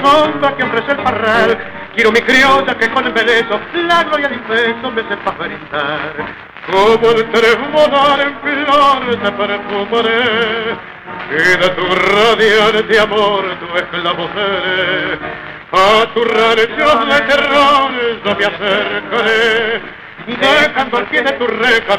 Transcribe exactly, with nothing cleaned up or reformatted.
sombra que ofrece el parral. Quiero mi criolla que con embeleso la gloria del beso me sepa brindar. Como el tremodar en flor te perfumaré, y de tu radiante amor tu esclavo seré. A tu rancho de terror yo me acercaré, dejando al pie de tu reja